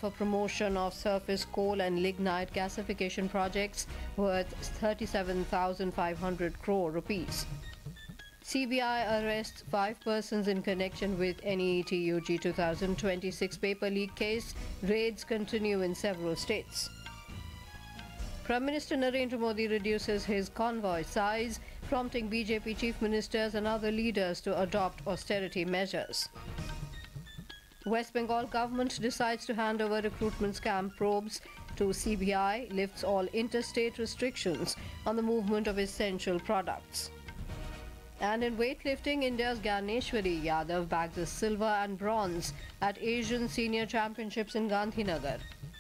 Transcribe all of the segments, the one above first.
for promotion of surface coal and lignite gasification projects worth 37,500 crore rupees. CBI arrests 5 persons in connection with NEET UG 2026 paper leak case. Raids continue in several states. Prime Minister Narendra Modi reduces his convoy size, prompting BJP chief ministers and other leaders to adopt austerity measures. West Bengal government decides to hand over recruitment scam probes to CBI, lifts all interstate restrictions on the movement of essential products. And in weightlifting, India's Gyaneshwari Yadav bags a silver and bronze at Asian Senior Championships in Gandhinagar.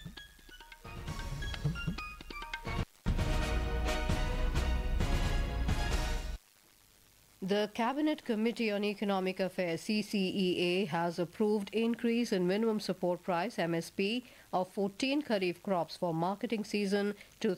The Cabinet Committee on Economic Affairs CCEA has approved increase in minimum support price MSP of 14 Kharif crops for marketing season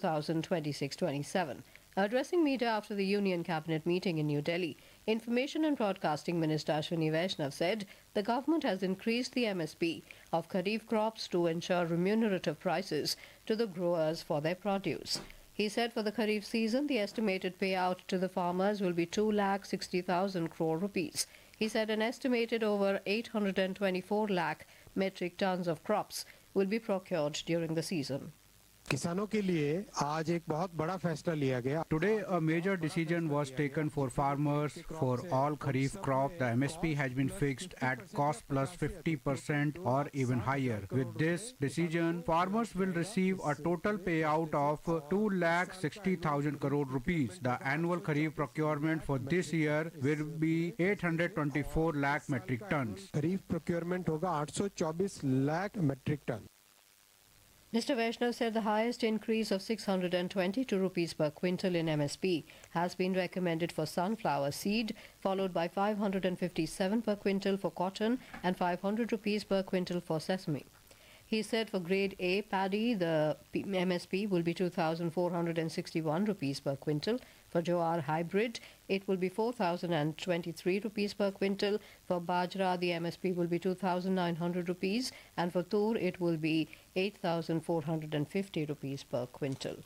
2026-27. Addressing media after the Union Cabinet meeting in New Delhi, Information and Broadcasting Minister Ashwini Vaishnav said the government has increased the MSP of Kharif crops to ensure remunerative prices to the growers for their produce. He said for the Kharif season, the estimated payout to the farmers will be 2,60,000 crore rupees. He said an estimated over 824 lakh metric tons of crops will be procured during the season. किसानों के लिए आज एक बहुत बड़ा फैसला लिया गया. Today, a major decision was taken for farmers for all Kharif crop. The MSP has been fixed at cost plus 50% or even higher. With this decision, farmers will receive a total payout of 2,60,000 crore rupees. The annual Kharif procurement for this year will be 824 lakh metric tons. Kharif procurement होगा 824 lakh metric ton. Mr. Vaishnav said the highest increase of 622 rupees per quintal in MSP has been recommended for sunflower seed, followed by 557 per quintal for cotton and 500 rupees per quintal for sesame. He said for grade A paddy, the MSP will be 2,461 rupees per quintal. For Jowar hybrid, it will be 4,023 rupees per quintal. For Bajra, the MSP will be 2,900 rupees. And for Tur, it will be 8,450 rupees per quintal.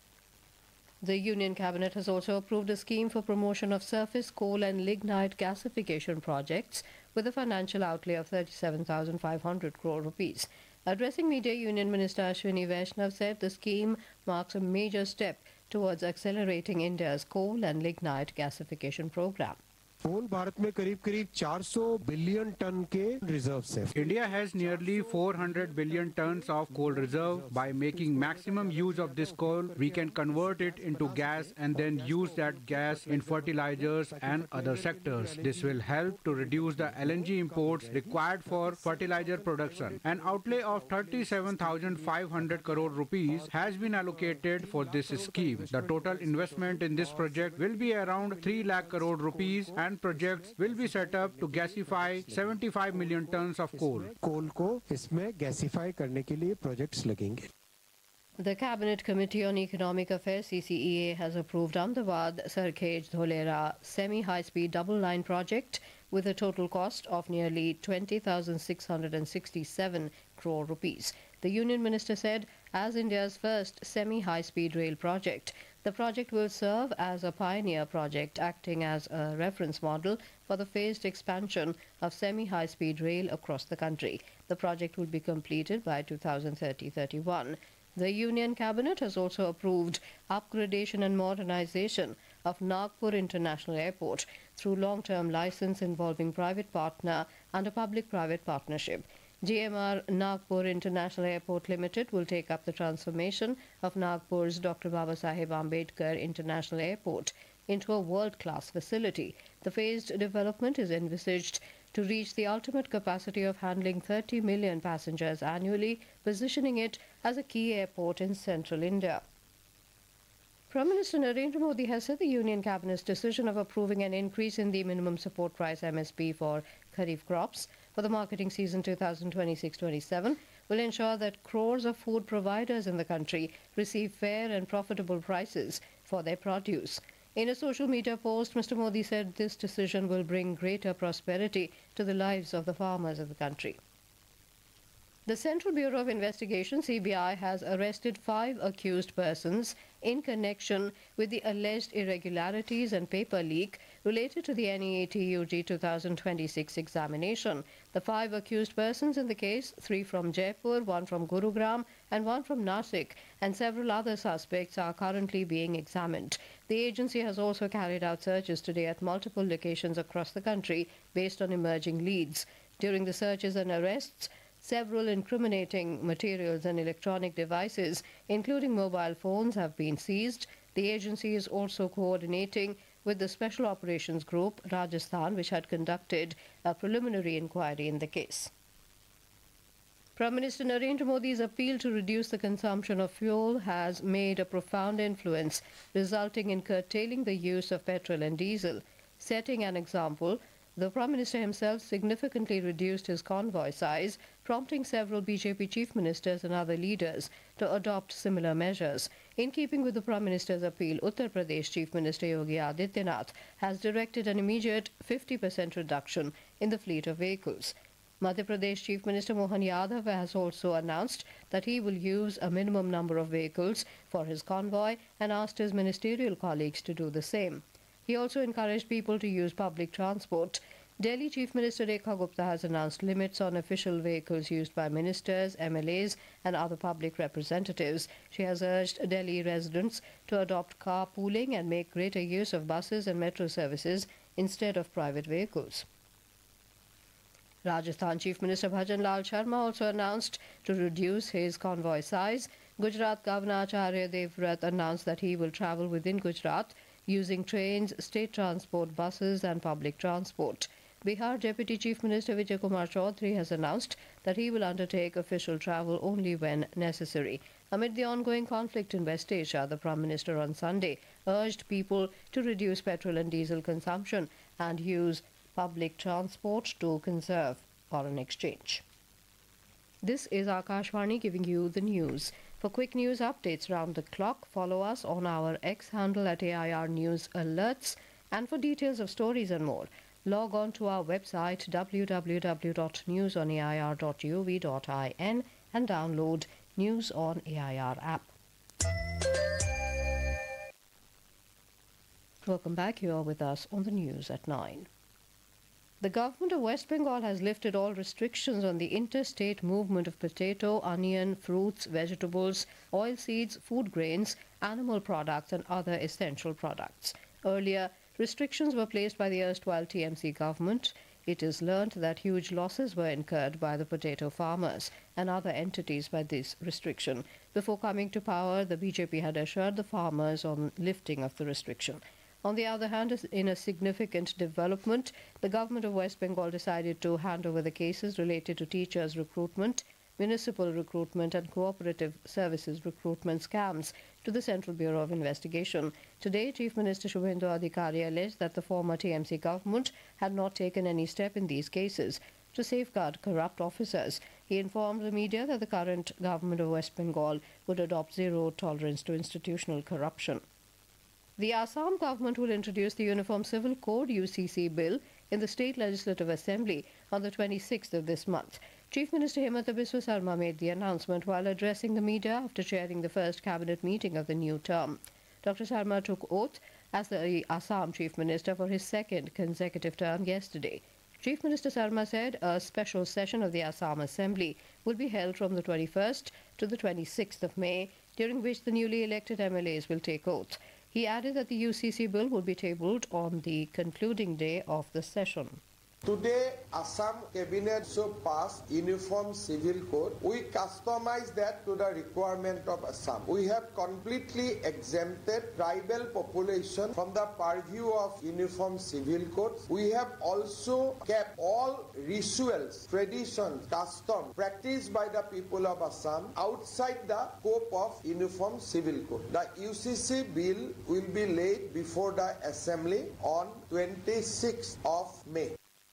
The Union Cabinet has also approved a scheme for promotion of surface coal and lignite gasification projects with a financial outlay of 37,500 crore rupees. Addressing media, Union Minister Ashwini Vaishnav said the scheme marks a major step towards accelerating India's coal and lignite gasification program. कोल भारत में करीब 400 billion ton के reserves हैं. India has nearly 400 billion tons of coal reserve. By making maximum use of this coal, we can convert it into gas and then use that gas in fertilizers and other sectors. This will help to reduce the LNG imports required for fertilizer production. An outlay of 37,500 crore rupees has been allocated for this scheme. The total investment in this project will be around 3 lakh crore rupees and projects will be set up to gasify 75 million tons of coal. कोल को इसमें gasify करने के लिए projects लगेंगे. The Cabinet Committee on Economic Affairs CCEA has approved Ahmedabad Sarkhej Dholera semi-high-speed double line project with a total cost of nearly 20,667 crore rupees. The Union Minister said, as India's first semi-high-speed rail project, the project will serve as a pioneer project acting as a reference model for the phased expansion of semi-high-speed rail across the country. The project will be completed by 2030-31. The Union Cabinet has also approved upgradation and modernization of Nagpur International Airport through long-term license involving private partner and a public-private partnership. GMR Nagpur International Airport Limited will take up the transformation of Nagpur's Dr. Babasaheb Ambedkar International Airport into a world-class facility. The phased development is envisaged to reach the ultimate capacity of handling 30 million passengers annually, positioning it as a key airport in central India. Prime Minister Narendra Modi has said the Union Cabinet's decision of approving an increase in the minimum support price MSP for Kharif crops for the marketing season 2026-27 will ensure that crores of food providers in the country receive fair and profitable prices for their produce. In a social media post, Mr. Modi said this decision will bring greater prosperity to the lives of the farmers of the country. The Central Bureau of Investigation, CBI, has arrested 5 accused persons in connection with the alleged irregularities and paper leak related to the NEET UG 2026 examination. The 5 accused persons in the case, 3 from Jaipur, 1 from Gurugram and 1 from Nasik, and several other suspects are currently being examined. The agency has also carried out searches today at multiple locations across the country based on emerging leads. During the searches and arrests, several incriminating materials and electronic devices, including mobile phones, have been seized. The agency is also coordinating with the Special Operations Group, Rajasthan, which had conducted a preliminary inquiry in the case. Prime Minister Narendra Modi's appeal to reduce the consumption of fuel has made a profound influence, resulting in curtailing the use of petrol and diesel. Setting an example, the Prime Minister himself significantly reduced his convoy size, prompting several BJP chief ministers and other leaders to adopt similar measures. In keeping with the Prime Minister's appeal, Uttar Pradesh Chief Minister Yogi Adityanath has directed an immediate 50% reduction in the fleet of vehicles. Madhya Pradesh Chief Minister Mohan Yadav has also announced that he will use a minimum number of vehicles for his convoy and asked his ministerial colleagues to do the same. He also encouraged people to use public transport. Delhi Chief Minister Rekha Gupta has announced limits on official vehicles used by ministers, MLAs and other public representatives. She has urged Delhi residents to adopt carpooling and make greater use of buses and metro services instead of private vehicles. Rajasthan Chief Minister Bhajan Lal Sharma also announced to reduce his convoy size. Gujarat Governor Acharya Devvrat announced that he will travel within Gujarat using trains, state transport, buses and public transport. Bihar Deputy Chief Minister Vijay Kumar Chaudhary has announced that he will undertake official travel only when necessary. Amid the ongoing conflict in West Asia, the Prime Minister on Sunday urged people to reduce petrol and diesel consumption and use public transport to conserve foreign exchange. This is Akashvani giving you the news. For quick news updates round the clock, follow us on our X handle at AIR News Alerts. And for details of stories and more, log on to our website www.newsonair.gov.in and download News on AIR app. Welcome back. You are with us on the news at 9. The government of West Bengal has lifted all restrictions on the interstate movement of potato, onion, fruits, vegetables, oilseeds, food grains, animal products and other essential products. Earlier, restrictions were placed by the erstwhile TMC government. It is learnt that huge losses were incurred by the potato farmers and other entities by this restriction. Before coming to power, the BJP had assured the farmers on lifting of the restriction. On the other hand, in a significant development, the government of West Bengal decided to hand over the cases related to teachers' recruitment, municipal recruitment and cooperative services recruitment scams to the Central Bureau of Investigation. Today, Chief Minister Shubhendu Adhikari alleged that the former TMC government had not taken any step in these cases to safeguard corrupt officers. He informed the media that the current government of West Bengal would adopt zero tolerance to institutional corruption. The Assam government will introduce the Uniform Civil Code UCC bill in the State Legislative Assembly on the 26th of this month. Chief Minister Himanta Biswa Sarma made the announcement while addressing the media after chairing the first cabinet meeting of the new term. Dr. Sarma took oath as the Assam Chief Minister for his second consecutive term yesterday. Chief Minister Sarma said a special session of the Assam Assembly will be held from the 21st to the 26th of May, during which the newly elected MLAs will take oath. He added that the UCC bill will be tabled on the concluding day of the session. Today, Assam Cabinet so passed Uniform Civil Code. We customize that to the requirement of Assam. We have completely exempted tribal population from the purview of Uniform Civil Code. We have also kept all rituals, traditions, customs practiced by the people of Assam outside the scope of Uniform Civil Code. The UCC bill will be laid before the Assembly on 26th of May.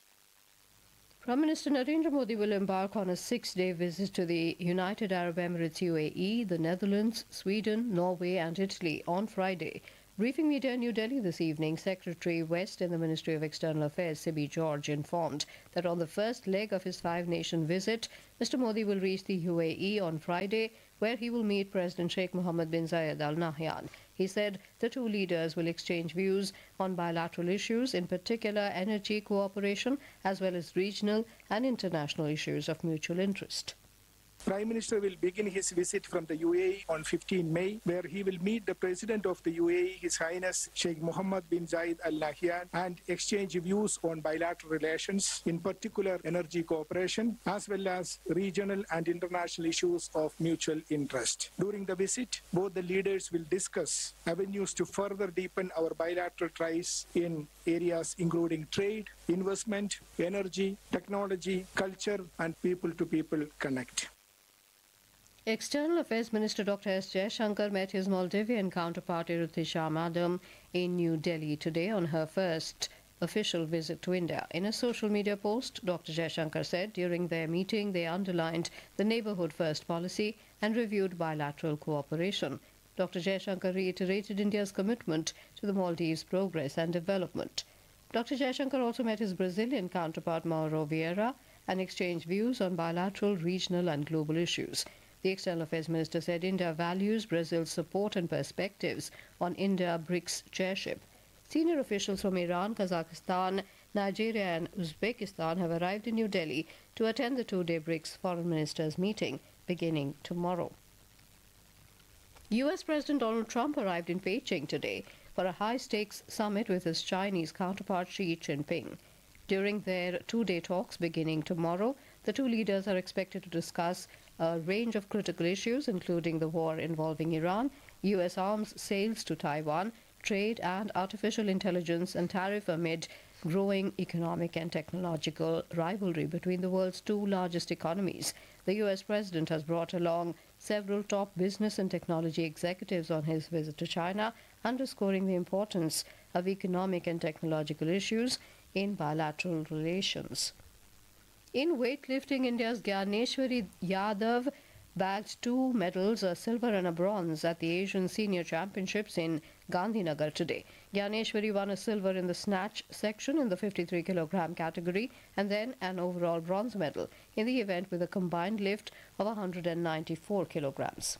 Prime Minister Narendra Modi will embark on a 6-day visit to the United Arab Emirates UAE, the Netherlands, Sweden, Norway and Italy on Friday. Briefing media in New Delhi this evening, Secretary West in the Ministry of External Affairs, Sibi George, informed that on the first leg of his five-nation visit, Mr. Modi will reach the UAE on Friday, where he will meet President Sheikh Mohammed bin Zayed Al Nahyan. He said the two leaders will exchange views on bilateral issues, in particular energy cooperation, as well as regional and international issues of mutual interest. Prime Minister will begin his visit from the UAE on 15 May, where he will meet the President of the UAE, His Highness Sheikh Mohammed bin Zayed Al Nahyan, and exchange views on bilateral relations, in particular energy cooperation, as well as regional and international issues of mutual interest. During the visit, both the leaders will discuss avenues to further deepen our bilateral ties in areas including trade, investment, energy, technology, culture, and people-to-people connect. External Affairs Minister Dr. S. Jaishankar met his Maldivian counterpart Iruthisha Madam in New Delhi today on her first official visit to India. In a social media post, Dr. Jaishankar said during their meeting they underlined the neighbourhood first policy and reviewed bilateral cooperation. Dr. Jaishankar reiterated India's commitment to the Maldives' progress and development. Dr. Jaishankar also met his Brazilian counterpart Mauro Vieira and exchanged views on bilateral, regional and global issues. The External Affairs Minister said India values Brazil's support and perspectives on India-BRICS chairship. Senior officials from Iran, Kazakhstan, Nigeria and Uzbekistan have arrived in New Delhi to attend the two-day BRICS foreign ministers meeting beginning tomorrow. US President Donald Trump arrived in Beijing today for a high-stakes summit with his Chinese counterpart Xi Jinping. During their two-day talks beginning tomorrow, the two leaders are expected to discuss a range of critical issues, including the war involving Iran, US arms sales to Taiwan, trade and artificial intelligence and tariff amid growing economic and technological rivalry between the world's two largest economies. The US president has brought along several top business and technology executives on his visit to China, underscoring the importance of economic and technological issues in bilateral relations. In weightlifting, India's Gyaneshwari Yadav bagged 2 medals, a silver and a bronze, at the Asian Senior Championships in Gandhinagar today. Gyaneshwari won a silver in the snatch section in the 53 kilogram category and then an overall bronze medal in the event with a combined lift of 194 kilograms.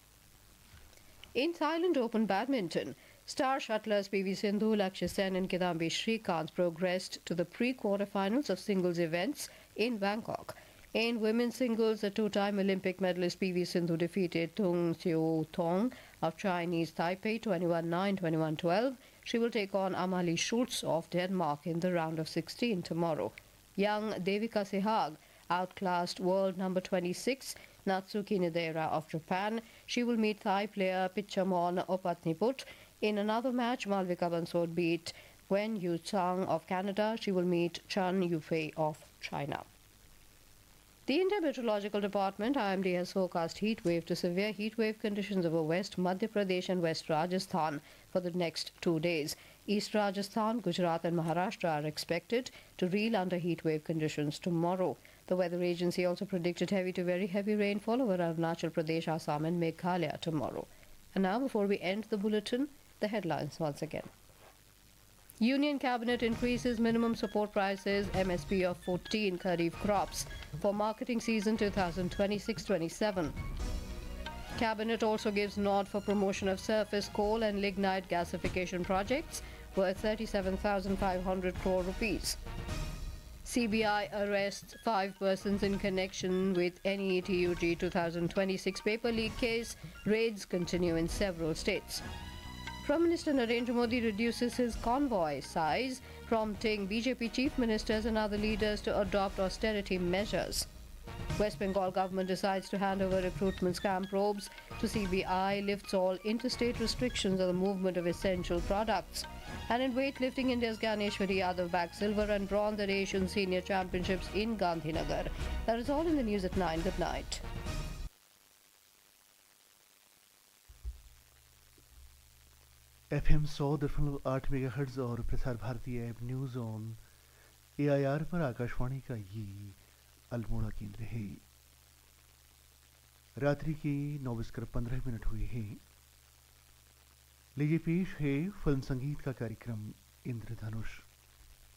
In Thailand Open badminton, star shuttlers PV Sindhu, Lakshya Sen and Kidambi Srikanth progressed to the pre-quarterfinals of singles events in Bangkok. In women's singles, the two-time Olympic medalist PV Sindhu defeated Tung Siu Thong of Chinese Taipei 21-9, 21-12. She will take on Amalie Schultz of Denmark in the round of 16 tomorrow. Young Devika Sehag outclassed world number 26 Natsuki Nidera of Japan. She will meet Thai player Pichamon Opatniput. In another match, Malvika Bansod beat Wen Yu Chang of Canada. She will meet Chan Yufei of China. The India Meteorological Department, IMD, has forecast heat wave to severe heat wave conditions over West Madhya Pradesh and West Rajasthan for the next 2 days. East Rajasthan, Gujarat and Maharashtra are expected to reel under heat wave conditions tomorrow. The weather agency also predicted heavy to very heavy rainfall over Arunachal Pradesh, Assam and Meghalaya tomorrow. And now, before we end the bulletin, the headlines once again. Union Cabinet increases minimum support prices MSP of 14 Kharif crops for marketing season 2026-27. Cabinet also gives nod for promotion of surface coal and lignite gasification projects worth 37,500 crore rupees. CBI arrests 5 persons in connection with NETUG 2026 paper leak case. Raids continue in several states. Prime Minister Narendra Modi reduces his convoy size, prompting BJP chief ministers and other leaders to adopt austerity measures. West Bengal government decides to hand over recruitment scam probes to CBI, lifts all interstate restrictions on the movement of essential products. And in weightlifting, India's Gyaneshwari Yadav bagged silver and bronze at Asian Senior Championships in Gandhinagar. That is all in the news at 9. Good night. FM 100.8 megahertz और Prasar Bharati app news on AIR पर आकाशवाणी का ये अल्मोड़ा केंद्र है। रात्रि के 9:15 हुए हैं। लीजिए पेश है फिल्म संगीत का कार्यक्रम इंद्रधनुष।